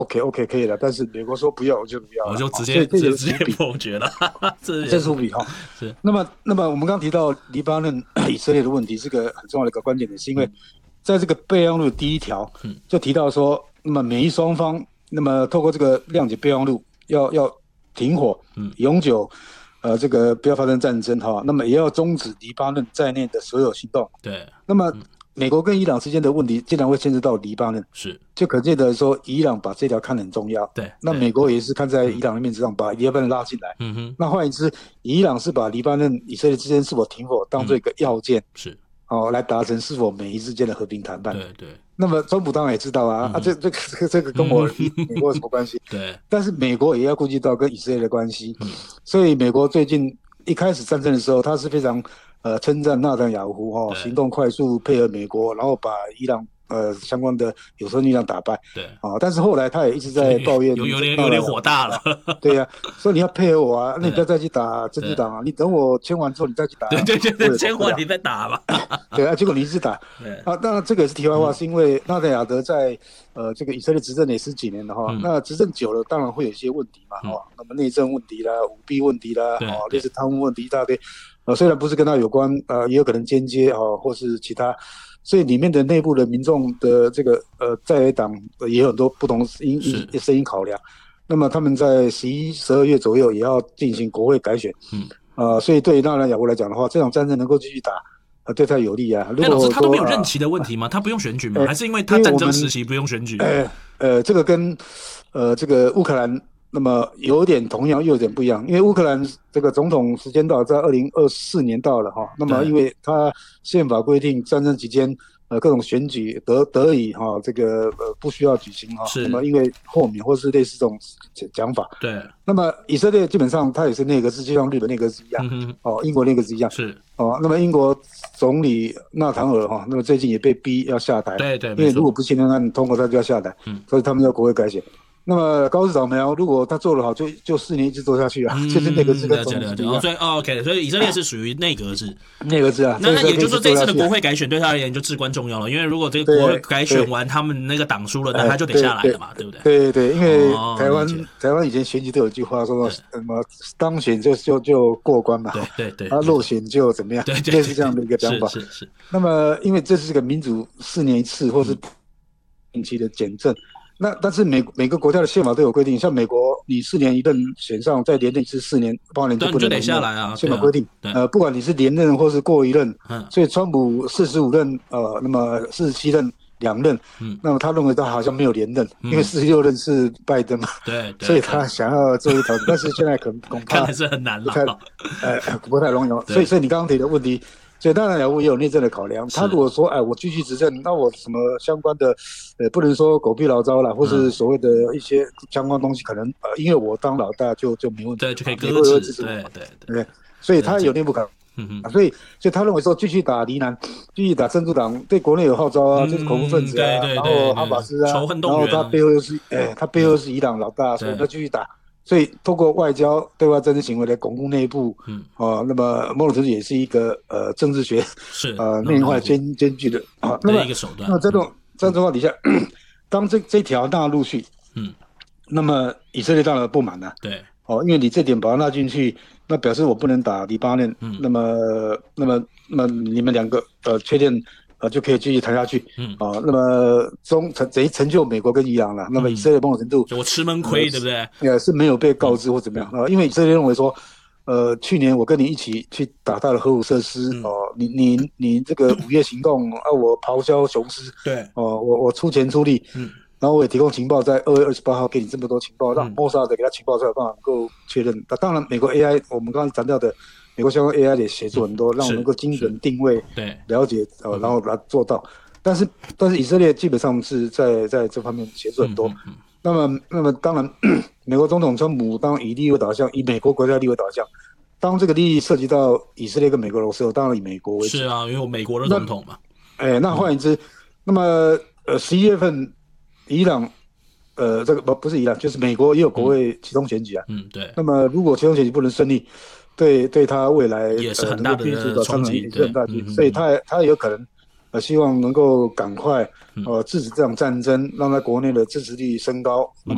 OK 可以了，但是美国说不要我就不要了， 我就直所以这也接直接是伏笔， 否决了，这这是伏笔哈。 是那么我们刚提到黎巴嫩以色列的问题，是个很重要的一个关键点，是因为嗯在这个备忘录第一条嗯就提到说，那么美伊双方那么透过这个谅解备忘录要停火， 嗯永久这个不要发生战争哈，那么也要终止黎巴嫩在内的所有行动。 对那么美国跟伊朗之间的问题，竟然会牵涉到黎巴嫩， 是， 就可见得说，伊朗把这条看得很重要。 对对那美国也是看在伊朗的面子上，把黎巴嫩拉进来。 嗯哼那换言之，伊朗是把黎巴嫩、以色列之间是否停火当做一个要件， 是， 来达成是否美伊之间的和平谈判。 对对那么，川普当然也知道这个跟我美国有什么关系？ 对但是美国也要顾及到跟以色列的关系，所以美国最近一开始战争的时候，他是非常称赞纳坦雅胡行动快速配合美国，然后把伊朗相关的有生力量打败对但是后来他也一直在抱怨有点火大了， 对呀，说你要配合我啊，那你不要再去打真主党啊，你等我签完之后你再去打， 对，签完你再打吧， 对啊，结果你一直打当然这个也是题外话，是因为纳坦雅德在这个以色列执政也10几年了哈，那执政久了当然会有一些问题嘛那么内政问题啦、舞弊问题啦类似贪污问题一大堆虽然不是跟他有关也有可能间接或是其他，所以里面的内部的民众的这个在野党也有很多不同声音考量。那么他们在11、12月左右也要进行国会改选，所以对于纳坦雅胡来讲的话，这场战争能够继续打，对他有利啊。如果老师他都没有任期的问题吗？他不用选举吗？还是因为他战争时期不用选举？ 这个跟这个乌克兰那么有点同样又有点不一样，因为乌克兰这个总统时间到在2024年到了哈，那么因为他宪法规定战争期间各种选举得以这个不需要举行那么因为豁免或是类似这种讲法。 对。 那么以色列基本上它也是内阁制，就像日本内阁制一样，英国内阁制一样。 是那么英国总理纳坦尔那么最近也被逼要下台， 对， 因为如果不信任案通过，他就要下台，所以他们要国会改选。那么高市早苗，如果他做得好，就4年一直做下去啊，就是内阁制跟总理制一样。 所以OK， 所以以色列是属于内阁制， 内阁制啊。 那也就是说，这次的国会改选对他而言就至关重要了，因为如果这个国会改选完，他们那个党输了，那他就得下来了嘛，对不对？ 对，因为台湾以前选举都有一句话说什么当选就过关嘛， 对， 落选就怎么样，类似这样的一个讲法。 是。 那么因为这是个民主4年一次或是定期的检证。但是每个国家的宪法都有规定，像美国，你4年一任选上，再连任一次4年8年就不能得下来啊。 宪法规定，不管你是连任或是过一任，所以川普45任，那么47任2任，那么他认为他好像没有连任，因为46任是拜登嘛， 对， 所以他想要做一条，但是现在恐怕看来是很难了， 不太容易。所以你刚刚提的问题。所以当然雅胡也有内政的考量，他如果说我继续执政，那我什么相关的不能说狗屁老招啦，或是所谓的一些相关东西，可能因为我当老大就没问题， 对，就可以搁置，对， 所以他有内部考量，所以他认为说继续打黎南，继续打真主党，对国内有号召啊，就是恐怖分子啊，然后哈马斯啊， 仇恨动员， 然后他背后又是伊朗老大，所以他继续打。所以透过外交对外政治行为来巩固内部，那么某种程度也是一个政治学内外兼具的那么一个手段。 那么这种状况底下，当这条纳入去，那么以色列当然不满了， 对， 因为你这点把它纳进去，那表示我不能打黎巴嫩，那么你们两个确定。就可以继续谈下去，那么成就美国跟伊朗了。那么以色列某种程度， 我吃闷亏，对不对？ 是没有被告知或怎么样因为以色列认为说，去年我跟你一起去打到了核武设施，你这个午夜行动我咆哮雄狮， 对， 我出钱出力，然后我也提供情报，在2月28号给你这么多情报，让莫萨德给他情报出来，办法能够确认。当然，美国 AI 我们刚刚谈到的。美国相关 AI 也协助很多，让我能够精准定位、了解然后来做到。但是以色列基本上是在这方面协助很多。那么当然，美国总统川普当以利益为导向，以美国国家利益为导向。当这个利益涉及到以色列跟美国的时候，当然以美国为主。 是啊，因为我美国的总统嘛。 那换言之，那么11月份伊朗这个不是伊朗，就是美国也有国会启动选举啊。 对。 那么如果启动选举不能顺利，对他未来也是很大的冲击， 所以他有可能希望能够赶快制止这场战争，让他国内的支持率升高，那么